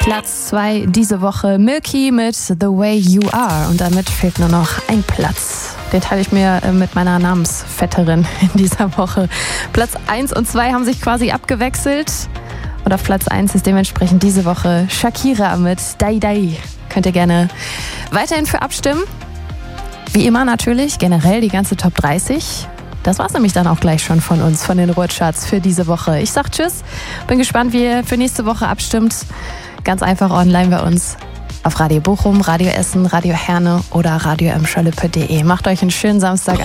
Platz 2 diese Woche Milky mit The Way You Are. Und damit fehlt nur noch ein Platz. Den teile ich mir mit meiner Namensvetterin in dieser Woche. Platz 1 und 2 haben sich quasi abgewechselt. Und auf Platz 1 ist dementsprechend diese Woche Shakira mit Dai Dai. Könnt ihr gerne weiterhin für abstimmen. Wie immer natürlich, generell die ganze Top 30. Das war's nämlich dann auch gleich schon von uns, von den Ruhrcharts für diese Woche. Ich sag Tschüss, bin gespannt, wie ihr für nächste Woche abstimmt. Ganz einfach online bei uns auf Radio Bochum, Radio Essen, Radio Herne oder radio-lippe.de. Macht euch einen schönen Samstag.